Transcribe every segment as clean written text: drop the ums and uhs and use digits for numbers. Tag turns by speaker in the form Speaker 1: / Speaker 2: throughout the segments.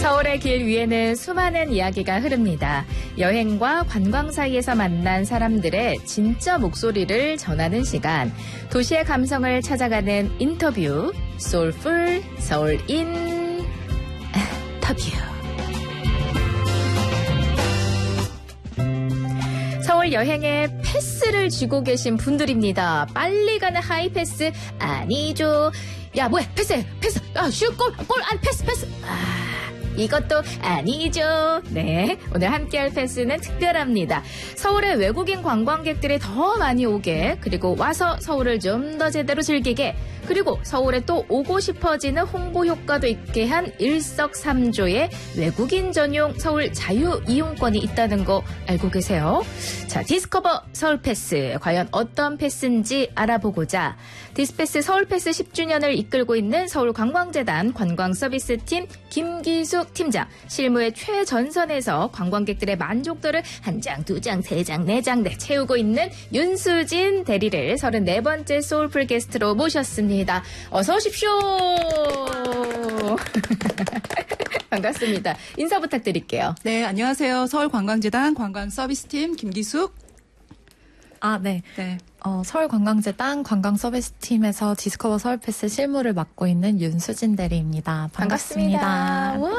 Speaker 1: 서울의 길 위에는 수많은 이야기가 흐릅니다. 여행과 관광 사이에서 만난 사람들의 진짜 목소리를 전하는 시간. 도시의 감성을 찾아가는 인터뷰. 소울풀 서울인 터뷰. 서울 여행에 패스를 쥐고 계신 분들입니다. 빨리 가는 하이패스 아니죠. 야, 뭐야, 패스. 골, 아니, 패스. 이것도 아니죠. 네, 오늘 함께할 패스는 특별합니다. 서울에 외국인 관광객들이 더 많이 오게, 그리고 와서 서울을 좀 더 제대로 즐기게, 그리고 서울에 또 오고 싶어지는 홍보 효과도 있게 한 일석삼조의 외국인 전용 서울 자유 이용권이 있다는 거 알고 계세요? 자, 디스커버 서울 패스. 과연 어떤 패스인지 알아보고자 디스패스 서울패스 10주년을 이끌고 있는 서울관광재단 관광서비스팀 김기숙 팀장, 실무의 최전선에서 관광객들의 만족도를 한 장, 두 장, 세 장, 네 장 채우고 있는 윤수진 대리를 34번째 소울풀 게스트로 모셨습니다. 어서 오십시오. 반갑습니다. 인사 부탁드릴게요.
Speaker 2: 네, 안녕하세요. 서울관광재단 관광서비스팀 김기숙.
Speaker 3: 네. 서울관광재단 관광서비스팀에서 디스커버 서울패스 실무를 맡고 있는 윤수진 대리입니다. 반갑습니다.
Speaker 1: 와.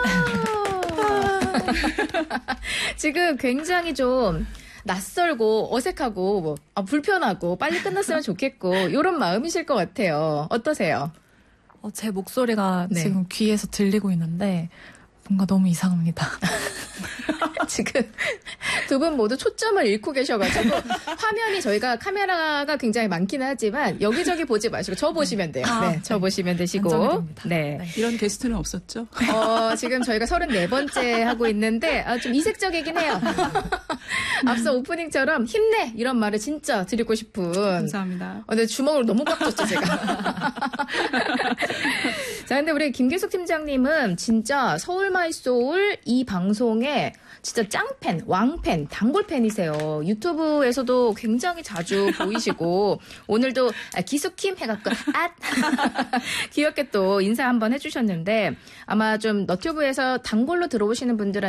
Speaker 1: 지금 굉장히 좀 낯설고 어색하고 불편하고 빨리 끝났으면 좋겠고 이런 마음이실 것 같아요. 어떠세요?
Speaker 3: 제 목소리가 지금 귀에서 들리고 있는데 뭔가 너무 이상합니다.
Speaker 1: 지금 두 분 모두 초점을 잃고 계셔가지고 화면이 저희가 카메라가 굉장히 많기는 하지만 여기저기 보지 마시고 저 보시면 돼요. 저 보시면 되시고.
Speaker 3: 네.
Speaker 2: 이런 게스트는 없었죠?
Speaker 1: 지금 저희가 34번째 하고 있는데 좀 이색적이긴 해요. 앞서 오프닝처럼 힘내 이런 말을 진짜 드리고 싶은.
Speaker 2: 감사합니다.
Speaker 1: 근데 주먹을 너무 꽉 줬죠 제가. 자, 근데 우리 김기숙 팀장님은 진짜 서울 마이 소울 이 방송에 진짜 짱팬, 왕팬, 단골팬이세요. 유튜브에서도 굉장히 자주 보이시고 오늘도 기숙킴 해갖고 귀엽게 또 인사 한번 해주셨는데 아마 좀 너튜브에서 단골로 들어오시는 분들한테